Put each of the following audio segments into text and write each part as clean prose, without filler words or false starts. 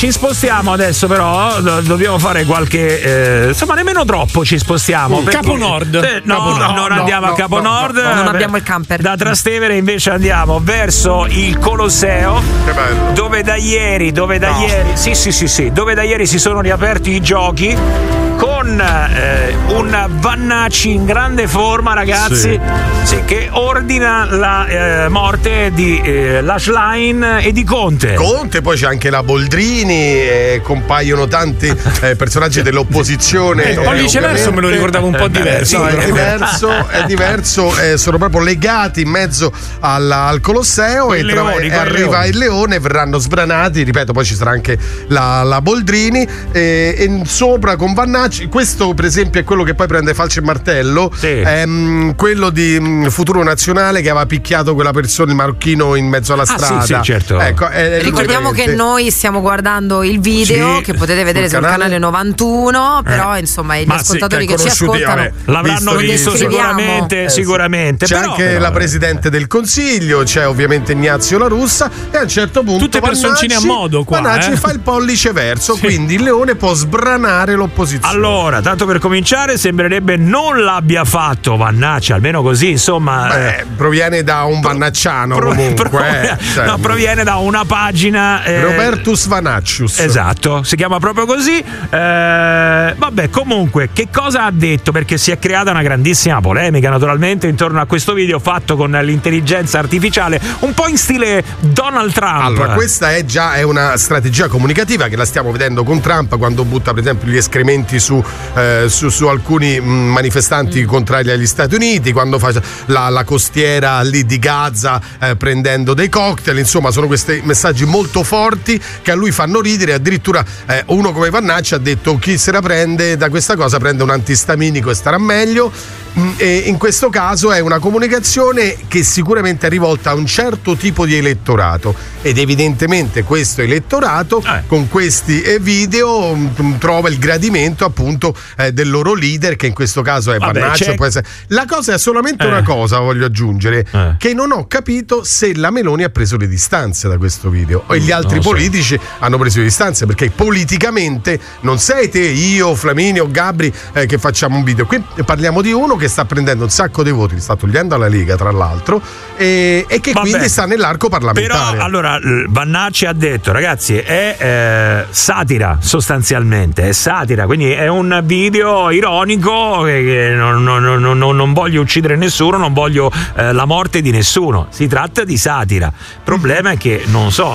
Ci spostiamo adesso, però dobbiamo fare qualche insomma nemmeno troppo ci spostiamo. Capo Nord. Non andiamo a Capo Nord. Non abbiamo il camper. Da Trastevere invece andiamo verso il Colosseo. Che bello. Dove da ieri sì, dove da ieri si sono riaperti i giochi con un Vannacci in grande forma, ragazzi, sì, che ordina la morte di Lashline e di Conte. Poi c'è anche la Boldrini, compaiono tanti personaggi dell'opposizione. Pollice verso me lo ricordavo un po' diverso. No, è diverso, sono proprio legati in mezzo al Colosseo e arriva il leone, verranno sbranati, ripeto, poi ci sarà anche la Boldrini e sopra con Vannacci. Questo per esempio è quello che poi prende falce e martello, quello di Futuro Nazionale che aveva picchiato quella persona, il marocchino, in mezzo alla strada. Sì, certo. Ecco, ricordiamo che noi stiamo guardando il video che potete vedere sul canale 91, però insomma gli ascoltatori che ci ascoltano l'avranno visto sicuramente. C'è anche la Presidente del Consiglio, c'è ovviamente Ignazio La Russa e a un certo punto tutte personcine a modo qua. Vannacci fa il pollice verso, quindi il leone può sbranare l'opposizione. Allora, tanto per cominciare, sembrerebbe non l'abbia fatto Vannacci, almeno così, insomma. Proviene da un vannacciano comunque. Proviene da una pagina. Robertus Vannaccius. Esatto, si chiama proprio così. Vabbè, comunque, che cosa ha detto? Perché si è creata una grandissima polemica, naturalmente, intorno a questo video fatto con l'intelligenza artificiale, un po' in stile Donald Trump. Allora, questa è una strategia comunicativa che la stiamo vedendo con Trump quando butta, per esempio, gli escrementi su alcuni manifestanti contrari agli Stati Uniti, quando fa la costiera lì di Gaza prendendo dei cocktail. Insomma, sono questi messaggi molto forti che a lui fanno ridere. Addirittura uno come Vannacci ha detto: chi se la prende da questa cosa prende un antistaminico e starà meglio. E in questo caso è una comunicazione che sicuramente è rivolta a un certo tipo di elettorato, ed evidentemente questo elettorato con questi video trova il gradimento appunto del loro leader, che in questo caso è Vannacci. La cosa è solamente una cosa, voglio aggiungere, che non ho capito se la Meloni ha preso le distanze da questo video e gli altri politici hanno preso le distanze, perché politicamente non sei te, io, Flaminio, Gabri che facciamo un video. Qui parliamo di uno che sta prendendo un sacco di voti, li sta togliendo alla Lega tra l'altro, e che quindi sta nell'arco parlamentare. Però allora Vannacci ha detto: ragazzi, è satira, sostanzialmente è satira, quindi è un video ironico che non voglio uccidere nessuno, non voglio la morte di nessuno, si tratta di satira. Il problema è che non so,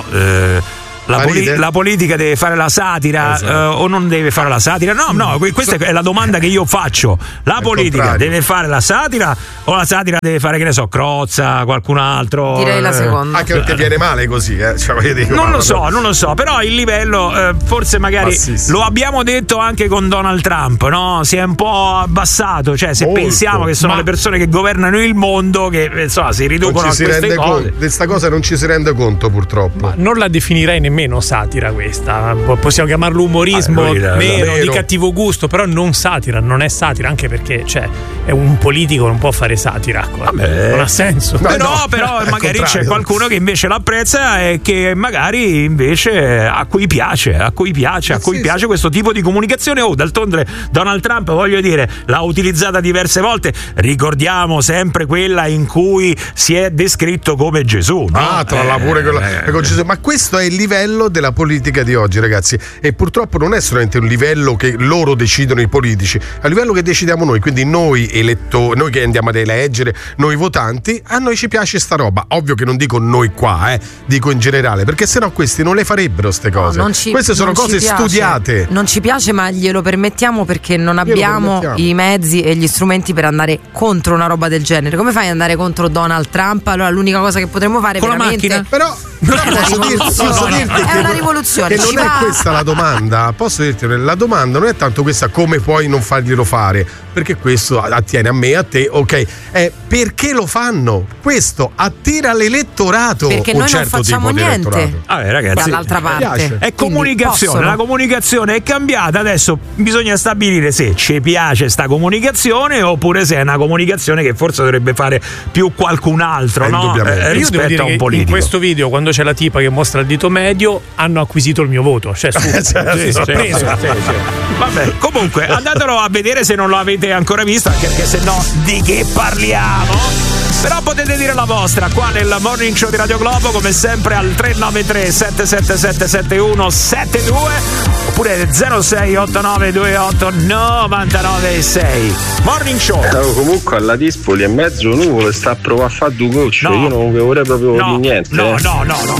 la politica deve fare la satira, o non deve fare la satira? No, questa è la domanda che io faccio. La politica deve fare la satira o la satira deve fare, che ne so, Crozza, qualcun altro? Direi la seconda. Anche perché viene male così, non lo so, però il livello forse magari lo abbiamo detto anche con Donald Trump, no? Si è un po' abbassato, cioè se pensiamo che sono le persone che governano il mondo che insomma si riducono a queste cose. Questa cosa non ci si rende conto, purtroppo. Ma non la definirei nemmeno satira questa, possiamo chiamarlo umorismo nero, di cattivo gusto, però non satira, non è satira, anche perché è un politico, non può fare satira, non ha senso. Però magari c'è qualcuno che invece l'apprezza e che magari invece a cui piace questo tipo di comunicazione. D'altronde Donald Trump, voglio dire, l'ha utilizzata diverse volte, ricordiamo sempre quella in cui si è descritto come Gesù, no? Tra la pure con Gesù. Ma questo è il livello della politica di oggi, ragazzi, e purtroppo non è solamente un livello che loro decidono i politici, è un livello che decidiamo noi, quindi noi elettori, noi che andiamo ad eleggere, noi votanti, a noi ci piace sta roba. Ovvio che non dico noi qua, dico in generale, perché sennò questi non le farebbero ste cose. Queste sono cose studiate. Non ci piace, ma glielo permettiamo perché non abbiamo i mezzi e gli strumenti per andare contro una roba del genere. Come fai ad andare contro Donald Trump? Allora l'unica cosa che potremmo fare con veramente... la macchina? Però posso dirti è una rivoluzione. Che non è questa la domanda. Posso dirti, la domanda non è tanto questa: come puoi non farglielo fare, perché questo attiene a me, a te, ok, è perché lo fanno. Questo attira l'elettorato, perché un noi certo non facciamo tipo niente di elettorato. Ragazzi, dall'altra parte è comunicazione. La comunicazione è cambiata, adesso bisogna stabilire se ci piace sta comunicazione oppure se è una comunicazione che forse dovrebbe fare più qualcun altro, no? Rispetto a un politico. In questo video, quando quando c'è la tipa che mostra il dito medio hanno acquisito il mio voto, cioè preso. Vabbè, comunque andatelo a vedere se non lo avete ancora visto, anche perché se no di che parliamo? Però potete dire la vostra qua nel Morning Show di Radio Globo, come sempre al 393 777 7172 oppure 068928 996. Morning Show. Comunque alla Dispoli è mezzo nuvolo e sta a provare a fare due gocce. Io non vorrei proprio di niente. No.